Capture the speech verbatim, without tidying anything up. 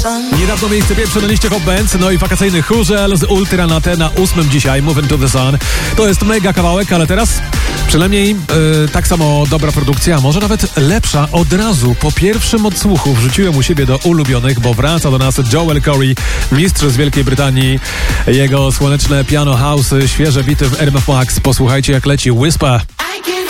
Niedawno miejsce pierwsze na liście Hot Bands, no i wakacyjny Hurzel z Ultra na te na ósmym dzisiaj, Moving to the Sun. To jest mega kawałek, ale teraz przynajmniej yy, tak samo dobra produkcja, a może nawet lepsza. Od razu po pierwszym odsłuchu wrzuciłem u siebie do ulubionych, bo wraca do nas Joel Corey, mistrz z Wielkiej Brytanii. Jego słoneczne piano house, świeże bity w R M F Max. Posłuchajcie jak leci Whisper.